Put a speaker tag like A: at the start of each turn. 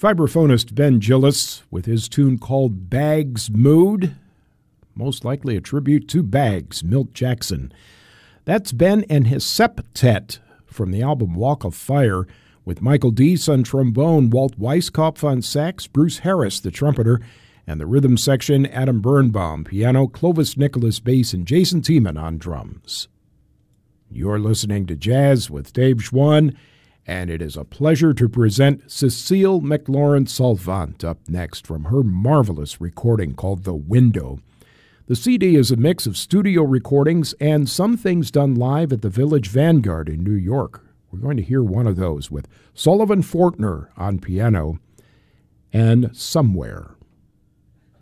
A: Vibraphonist Ben Gillis with his tune called Bags Mood, most likely a tribute to Bags, Milt Jackson. That's Ben and his septet from the album Walk of Fire, with Michael Deese on trombone, Walt Weiskopf on sax, Bruce Harris, the trumpeter, and the rhythm section, Adam Birnbaum, piano, Clovis Nicholas, bass, and Jason Tiemann on drums. You're listening to Jazz with Dave Schwann, and it is a pleasure to present Cecile McLaurin-Salvant up next from her marvelous recording called The Window. The CD is a mix of studio recordings and some things done live at the Village Vanguard in New York. We're going to hear one of those with Sullivan Fortner on piano and Somewhere.